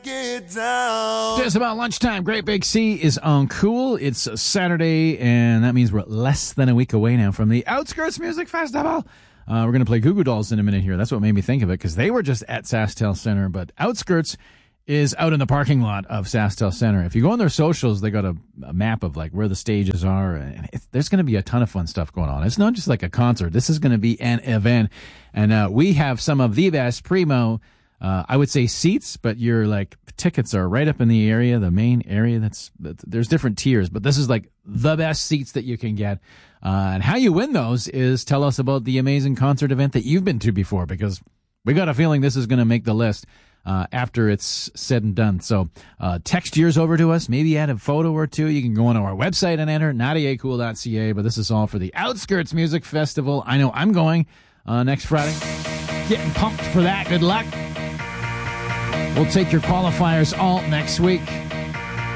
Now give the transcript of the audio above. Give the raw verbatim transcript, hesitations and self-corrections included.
get down. Just about lunchtime. Great Big Sea is on Cool. It's a Saturday, and that means we're less than a week away now from the Outskirts Music Festival. Uh, we're going to play Goo Goo Dolls in a minute here. That's what made me think of it, because they were just at SaskTel Center, but Outskirts is out in the parking lot of SaskTel Center. If you go on their socials, they got a, a map of like where the stages are, and it's, there's going to be a ton of fun stuff going on. It's not just like a concert. This is going to be an event, and uh, we have some of the best primo, uh, I would say seats, but your like tickets are right up in the area, the main area. That's there's different tiers, but this is like the best seats that you can get. Uh, and how you win those is tell us about the amazing concert event that you've been to before, because we got a feeling this is going to make the list. Uh, after it's said and done. So uh, text yours over to us, maybe add a photo or two. You can go on our website and enter, naughty a cool dot c a, but this is all for the Outskirts Music Festival. I know I'm going uh, next Friday. Getting pumped for that. Good luck. We'll take your qualifiers all next week.